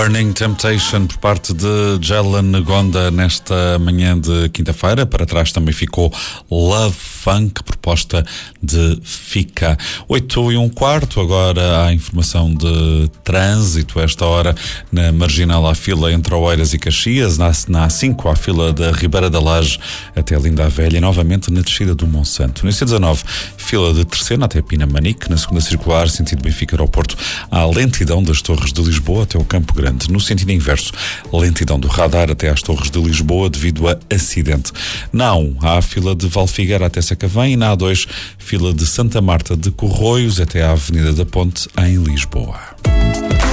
Burning Temptation por parte de Jalen Gonda nesta manhã de quinta-feira. Para trás também ficou Love Funk, proposta de Fica. 8:15, agora há informação de trânsito. Esta hora na Marginal há fila entre Oeiras e Caxias, na A5 há fila da Ribeira da Laje até Linda a Velha e novamente na descida do Monsanto. No IC19, fila de Terceira até Pinamanique. Na segunda circular, sentido Benfica Aeroporto, há lentidão das Torres de Lisboa até o Campo Grande. No sentido inverso, lentidão do radar até às Torres de Lisboa devido a acidente. Na A1 há a fila de Valfigueira até Sacavém e na A2 fila de Santa Marta de Corroios até à Avenida da Ponte em Lisboa.